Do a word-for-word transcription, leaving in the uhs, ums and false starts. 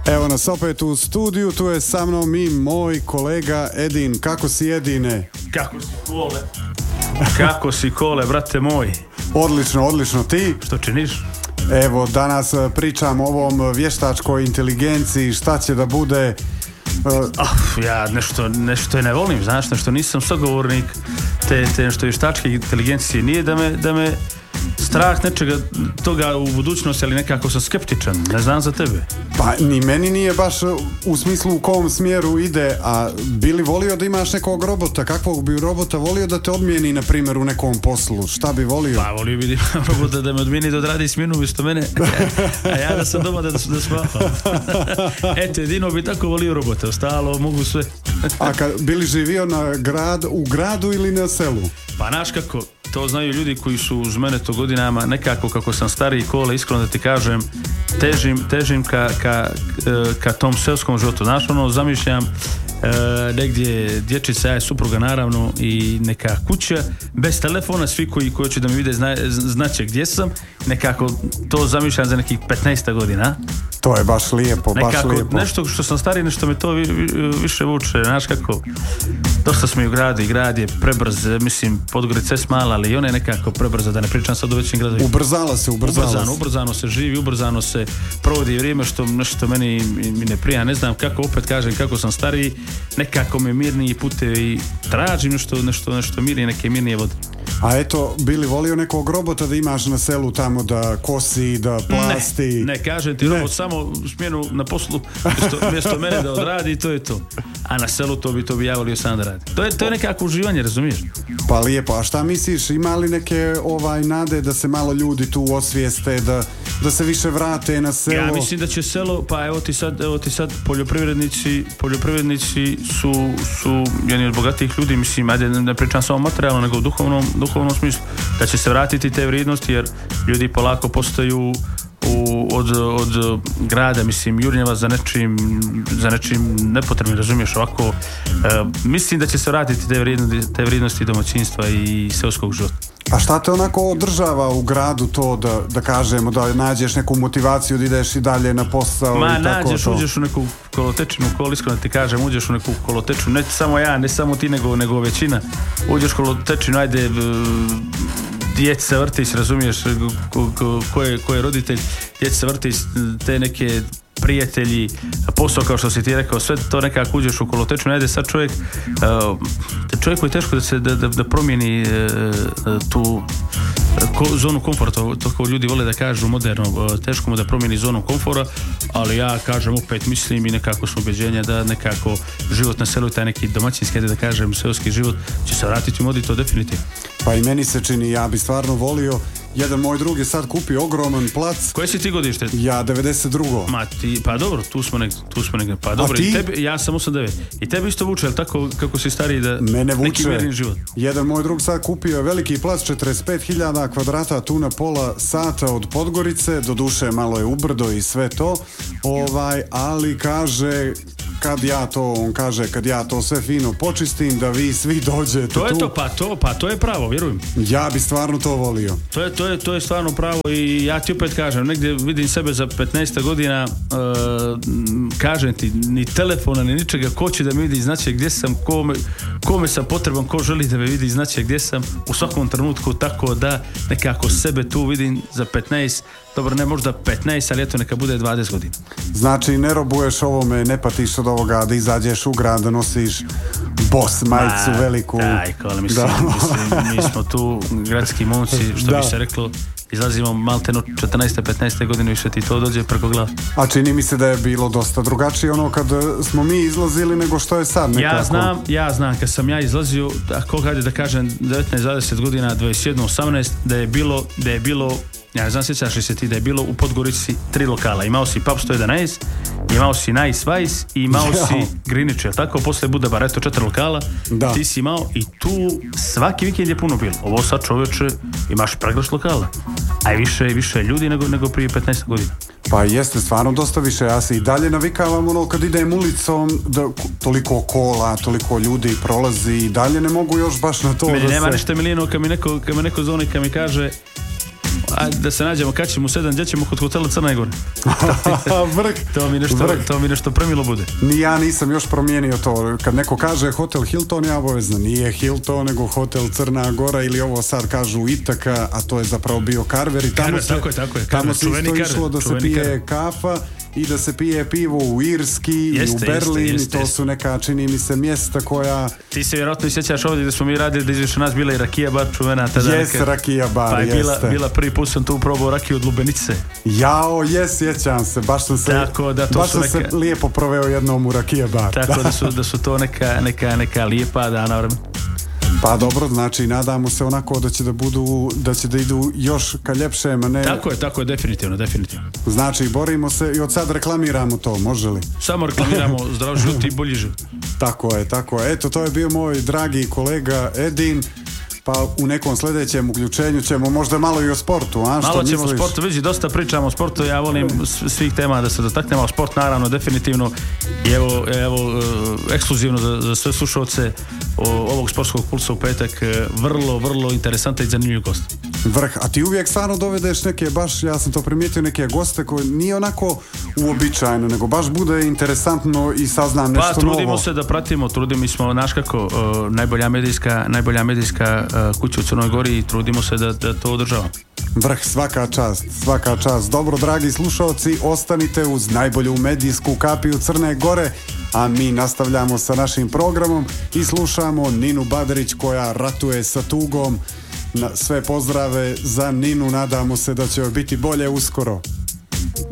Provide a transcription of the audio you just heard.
Evo nas opet u studiju, tu je sa mnom i moj kolega Edin. Kako si, Edine? Kako si, Kole? Kako si, Kole, brate moj? Odlično, odlično. Ti? Što činiš? Evo, danas pričam o ovom vještačkoj inteligenciji, šta će da bude... Uh... Oh, ja nešto, nešto je ne volim, znaš, nešto nisam sagovornik te, te nešto vještačke inteligencije. Nije da me, da me strah nečega toga u budućnosti, ali nekako sam skeptičan, ne znam za tebe. Pa ni meni nije baš u smislu u kom smjeru ide, a bi li volio da imaš nekog robota, kakvog bi robota volio da te odmijeni, na primjer, u nekom poslu, šta bi volio? Pa volio bi da imam robota da me odmijeni, da odradi smjenu umjesto mene, a ja da sam doma da, da spavam. Eto, jedino bi tako volio robota, ostalo mogu sve. A kad bili živio na grad, u gradu ili na selu? Pa znaš kako, to znaju ljudi koji su uz mene to godinama, nekako kako sam stariji, Kole, iskreno da ti kažem, težim, težim ka, ka, ka tom selskom životu. Znaš, ono, zamišljam e, negdje dječica, ja je supruga naravno, i neka kuća bez telefona, svi koji, koji će da mi vide zna, znaće gdje sam, nekako to zamišljam za nekih petnaest godina. To je baš lijepo, baš nekako, lijepo. Nešto što sam stariji, nešto me to vi, vi, više vuče, znaš kako, dosta smo i u gradu i grad je prebrz, mislim, Podgorica je smala, ali i ona je nekako prebrza, da ne pričam sad o većim gradovima. Ubrzala se, ubrzala ubrzano, se. Ubrzano se živi, ubrzano se provodi vrijeme, što nešto meni mi ne prija, ne znam kako, opet kažem, kako sam stariji, nekako me mirniji putevi, tražim nešto, nešto, nešto mirnije, neke mirnije vode. A eto, bi li volio nekog robota da imaš na selu tamo da kosi, da plasti? Ne, ne kažem ti, ne. Robot samo smjenu na poslu mjesto, mjesto mene da odradi i to je to. A na selu to bi to bi ja volio sam da radi. To je, to je nekako uživanje, razumiješ? Pa lijepo, a šta misliš, ima li neke ovaj nade da se malo ljudi tu osvijeste, da, da se više vrate na selo? Ja mislim da će selo, pa evo ti sad, evo ti sad poljoprivrednici, poljoprivrednici su, su jedni od bogatijih ljudi, mislim, ajde ne pričam samo materijalno, nego u duhovnom, duhovnom smislu, da će se vratiti te vrijednosti, jer ljudi polako postaju u, od, od grada, mislim, jurnjava za nečim, za nečim nepotrebnim, razumiješ, ovako, e, mislim da će se vratiti te vrijednosti, te vrijednosti domaćinstva i seoskog života. A šta te onako održava u gradu to da, da kažemo, da nađeš neku motivaciju da ideš i dalje na posao? Ma, i tako nađeš, to? Uđeš u neku kolotečinu, kol, iskreno ti kažem, uđeš u neku kolotečinu, ne samo ja, ne samo ti, nego, nego većina. Uđeš u kolotečinu, ajde, djeca vrtić, razumiješ, ko, ko, ko, je, ko je roditelj, djeca vrtić, te neke prijatelji, posao kao što si ti rekao, sve to nekako uđeš u kolotečinu, ajde sad čovjek, uh, čovjeku je teško da se da, da, da promijeni uh, tu ko, zonu komforta, to kao ljudi vole da kažu moderno, uh, teško mu da promijeni zonu komfora, ali ja kažem opet mislim i nekako sam ubeđenja da nekako život na selu, taj neki domaćinski, da kažem, seoski život će se vratiti u modi, to definitivno. Pa i meni se čini, ja bi stvarno volio. Jedan moj drug je sad kupio ogroman plac. Koje si ti godište? Ja devedeset drugo. Ma ti, pa dobro, tu smo negdje, tu smo negdje. Pa dobro, i tebi, ja sam osam devet. I tebi isto vuče, ali tako kako si stariji da mene vuče. Neki mirni život. Jedan moj drug sad kupio veliki plac, četrdeset pet hiljada kvadrata, tu na pola sata od Podgorice, do duše malo je ubrdo i sve to, ovaj, ali kaže, kad ja to, on kaže, kad ja to sve fino počistim, da vi svi dođete tu. To je to, pa to, pa to je pravo, vjerujem. Ja bi stvarno to volio. To je, to je, to je stvarno pravo i ja ti opet kažem, negdje vidim sebe za petnaest godina, uh, kažem ti, ni telefona, ni ničega, ko će da me vidi, znaće gdje sam, kome, kome sam potreban, ko želi da me vidi, znaće gdje sam, u svakom trenutku, tako da nekako sebe tu vidim za petnaest, dobro, ne možda petnaest, ali eto neka bude dvadeset godina. Znači ne robuješ ovome, ne patiš od ovoga da izađeš u grad, da nosiš boss majicu Ma, veliku. Daj, kole, mislim, mislim, mi smo tu gradski momci, što da. Bi se reklo, izlazimo malteno četrnaeste petnaeste godine, više ti to dođe preko glava. A čini mi se da je bilo dosta drugačije ono kad smo mi izlazili nego što je sad nekako. Ja znam, ja znam, kad sam ja izlazio, ako hajde da kažem devetnaest dvadeset godina, dvadeset sedam osamnaest, da je bilo, da je bilo, ja ne znam, sjećaš li se ti da je bilo u Podgorici tri lokala. Imao si Pub sto jedanaest, imao si Nice Vice i imao ja. si Grinić, jel tako? Posle Budabar, eto četiri lokala. Da. Ti si imao i tu svaki vikend je puno bilo. Ovo sad, čovječe, imaš pregršt lokala. A je više, više ljudi nego, nego prije petnaest godina. Pa jeste, stvarno dosta više. Ja se i dalje navikavam ono kad idem ulicom, da toliko kola, toliko ljudi prolazi i dalje ne mogu još baš na to. Meni da nema se... ništa milijeno kad mi neko, kad me neko zoni, kad mi kaže ajde da se nađemo, kad ćemo u sedam, gdje ćemo kod hotela Crne Gore. Vrh, to mi nešto, vrh. To mi nešto premilo bude. Ni ja nisam još promijenio to. Kad neko kaže hotel Hilton, ja obavezno nije Hilton, nego hotel Crna Gora, ili ovo sad kažu Itaka, a to je zapravo bio Carver i tamo Carver, se, tako je, tako je, tamo Carver, se isto Carver, išlo da se pije Carver. kafa i da se pije pivo u Irski jeste, i u Berlin, jeste, jeste, i to jeste. su neka, čini mi se, mjesta koja... Ti se vjerojatno sjećaš ovdje da smo mi radili, da izviše nas bila i rakija bar čuvena tada. Jes, neka, rakija bar, pa je jeste. bila, bila prvi put sam tu probao rakiju od Lubenice. Jao, jes, sjećam se, baš sam se, tako da, to baš su sam neka... se lijepo proveo jednom u rakija bar. Tako da su, da su to neka, neka, neka lijepa dana vremena. Pa dobro, znači nadamo se onako da će da budu, da će da idu još ka ljepšem, ne... Tako je, tako je, definitivno, definitivno. Znači, borimo se i od sad reklamiramo to, može li? Samo reklamiramo zdrav život i bolji život. Tako je, tako je. Eto, to je bio moj dragi kolega Edin. Pa u nekom sljedećem uključenju ćemo možda malo i o sportu, a? Što malo ćemo misliš? o sportu, vidi, dosta pričamo o sportu, ja volim svih tema da se dotaknemo, ali sport naravno, definitivno, i evo, evo ekskluzivno za, za sve slušalce ovog sportskog pulsa u petak, vrlo, vrlo interesantan i zanimljiv gost. Vrh, a ti uvijek stvarno dovedeš neke, baš, ja sam to primijetio, neke goste koji nije onako uobičajeno, nego baš bude interesantno i saznam nešto novo. Pa trudimo novo. se da pratimo, trudimo smo, znaš kako, uh, najbolja medijska, najbolja medijska uh, kuća u Crnoj Gori i trudimo se da, da to održavamo. Vrh, svaka čast, svaka čast. Dobro, dragi slušalci, ostanite uz najbolju medijsku kapiju Crne Gore, a mi nastavljamo sa našim programom i slušamo Ninu Badrić koja ratuje sa tugom. Na sve pozdrave za Ninu, nadamo se da će joj biti bolje uskoro.